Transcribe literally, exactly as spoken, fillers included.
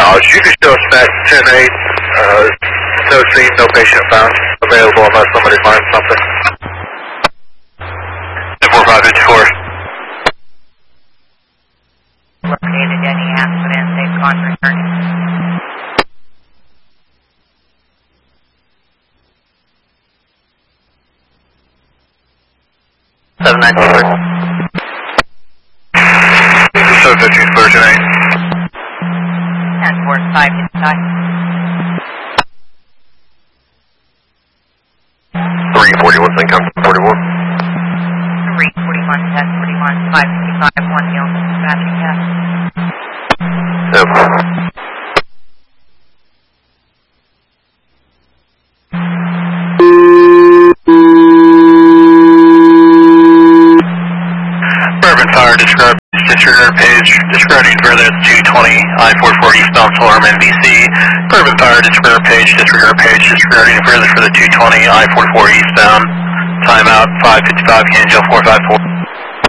Uh, you can show us back ten eight. Uh, no scene, no patient found available unless somebody finds something. four five fifty-four. Located any accident, safe con returning. seven nine two four. seven fifteen version eight. ten four five inside. three forty-one, then come forty-one. three forty-one, ten forty-one, five fifty-five, one illness, traffic test. Yep. Bourbon Fire, describe disregard page, describing further two twenty, I four four eastbound Alarm N B C. Bourbon Fire, disregard page, disregard page, disregarding further for the two twenty, I four four eastbound. Timeout, five fifty-five, Canyon Jail four five four.